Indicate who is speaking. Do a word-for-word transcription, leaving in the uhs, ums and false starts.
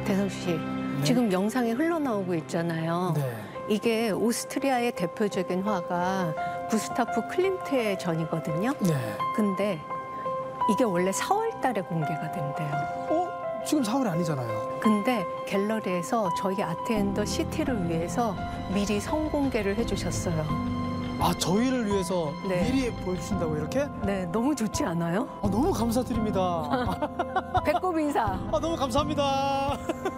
Speaker 1: 대성 씨,
Speaker 2: 네.
Speaker 1: 지금 영상이 흘러나오고 있잖아요.
Speaker 2: 네.
Speaker 1: 이게 오스트리아의 대표적인 화가 구스타프 클림트의 전이거든요.
Speaker 2: 네.
Speaker 1: 근데 이게 원래 사월 달에 공개가 된대요.
Speaker 2: 어? 지금 사월이 아니잖아요.
Speaker 1: 근데 갤러리에서 저희 아트앤더 시티를 위해서 미리 선공개를 해주셨어요.
Speaker 2: 아, 저희를 위해서
Speaker 1: 네.
Speaker 2: 미리 보여주신다고 이렇게?
Speaker 1: 네, 너무 좋지 않아요?
Speaker 2: 아, 너무 감사드립니다.
Speaker 1: 배꼽 인사.
Speaker 2: 아, 너무 감사합니다.